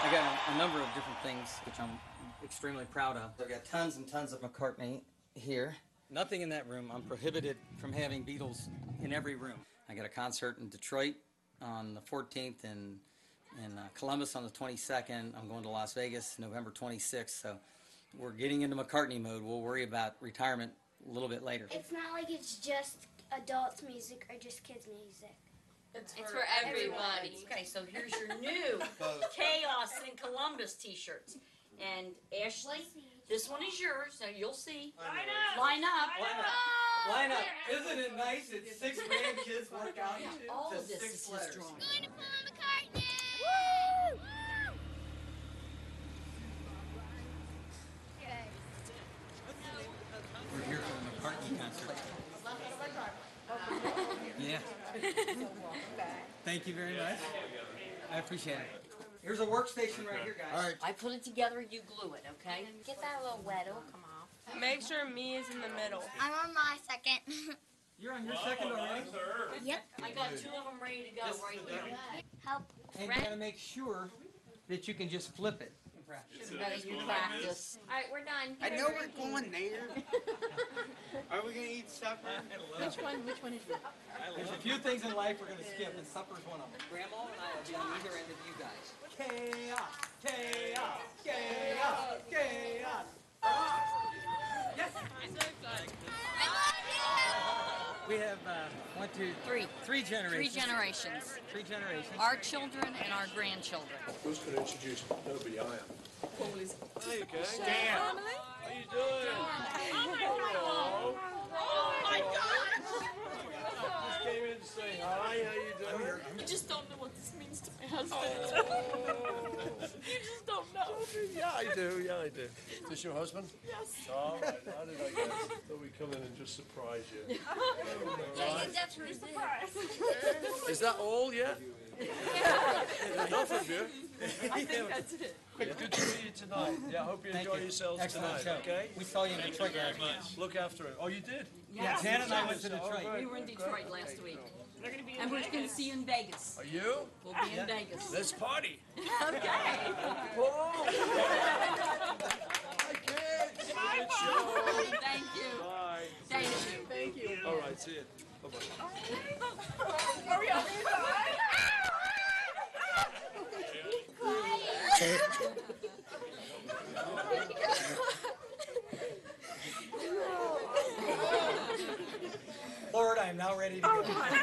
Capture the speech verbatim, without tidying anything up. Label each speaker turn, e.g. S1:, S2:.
S1: I got a, a number of different things which I'm extremely proud of. I've got tons and tons of McCartney here. Nothing in that room. I'm prohibited from having Beatles in every room. I got a concert in Detroit on the fourteenth and in uh, Columbus on the twenty-second. I'm going to Las Vegas November twenty-sixth. So we're getting into McCartney mode. We'll worry about retirement a little bit later.
S2: It's not like it's just adults music or just kids music.
S3: It's for, it's for everybody. everybody. Okay, so here's your new Chaos in Columbus t-shirts. And Ashley, this one is yours, so you'll see.
S4: Line up!
S3: Line up!
S1: Line up!
S3: Oh,
S1: Line up! Isn't it nice? It's six grandkids work out
S3: yeah,
S1: too.
S3: all of this
S1: six
S3: is
S1: letters.
S3: his drawing.
S2: Going to Paul McCartney!
S5: Woo!
S1: We're here for the McCartney concert. Yeah. Thank you very much. I appreciate it. Here's a workstation right here, guys.
S3: All right. I put it together, you glue it, okay?
S5: Get that a little wet, it'll come off.
S4: Make sure me is in the middle.
S2: I'm on my second.
S1: You're on your second already?
S2: Yep.
S3: I got two of them ready to go right here.
S2: Help.
S1: And you gotta make sure that you can just flip it.
S3: Better you practice.
S5: All right, we're done.
S6: I know we're going there. Are we gonna eat supper?
S3: Which one? Which one is it?
S1: There's a few things in life we're gonna skip, and supper's one of them. Grandma and I will be on either end of you guys. Chaos! Chaos! Chaos! Chaos! Yes!
S5: I'm so excited. I
S1: We have uh, one, two,
S3: Three.
S1: three generations.
S3: Three generations.
S1: Three generations.
S3: Our children and our grandchildren.
S7: Who's going to introduce you? Nobody, I am. There you go.
S1: Dan.
S7: How you doing?
S3: Oh my God!
S7: Just came in to say hi. How you doing?
S4: You just don't know what this means to my husband.
S7: Oh.
S4: You just don't know.
S7: Yeah, I do. Yeah, I do. Is this your husband?
S4: Yes.
S7: All right. How did I guess? Thought we'd come in and just surprise you.
S5: Yes, that's what
S4: Surprise.
S7: Is that all yet? Enough of you.
S4: I think that's it.
S7: Good to see you tonight. Yeah, I hope you
S1: Thank
S7: enjoy
S1: you.
S7: yourselves
S1: Excellent
S7: tonight.
S1: show.
S7: Okay.
S1: We saw you in Detroit last week.
S7: Look after it. Oh, you did?
S1: Yeah, Dan and I went to Detroit.
S3: We were in Detroit last week.
S4: They're going to be in
S3: And we're going to
S4: Vegas.
S3: see you in Vegas.
S7: Are you?
S3: We'll be in Vegas.
S7: Let's party.
S3: Okay.
S7: Paul. Hi, kids. Good show.
S3: Thank you.
S7: Bye.
S3: Thank you.
S4: Thank you.
S7: All right. See you. Bye bye.
S4: Hurry up.
S1: Lord, I am now ready to go.